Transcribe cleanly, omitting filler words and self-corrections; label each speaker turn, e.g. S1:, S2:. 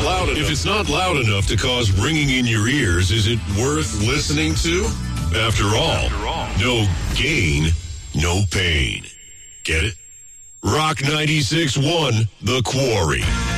S1: loud enough. If it's not loud enough to cause ringing in your ears, is it worth listening to? After all, no gain, no pain. Get it? Rock 96.1, The Quarry.